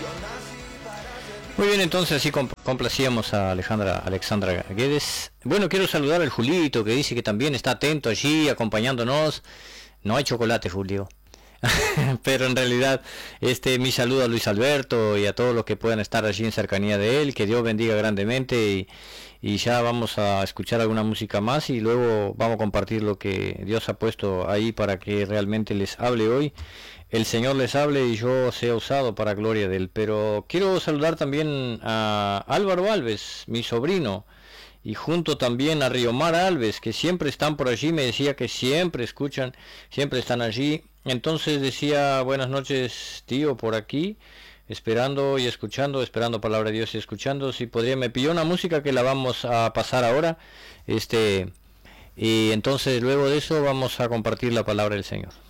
Muy bien, entonces así complacíamos a Alexandra Guedes. Bueno, quiero saludar al Julito, que dice que también está atento allí, acompañándonos. No hay chocolate, Julio. Pero en realidad, mi saludo a Luis Alberto y a todos los que puedan estar allí en cercanía de él. Que Dios bendiga grandemente y ya vamos a escuchar alguna música más y luego vamos a compartir lo que Dios ha puesto ahí para que realmente les hable hoy. El Señor les hable y yo sea usado para gloria de Él. Pero quiero saludar también a Álvaro Alves, mi sobrino, y junto también a Riomar Alves, que siempre están por allí. Me decía que siempre escuchan, siempre están allí. Entonces decía, buenas noches, tío, por aquí, esperando y escuchando, esperando palabra de Dios y escuchando. Si podría, me pidió una música que la vamos a pasar ahora. Y entonces luego de eso vamos a compartir la palabra del Señor.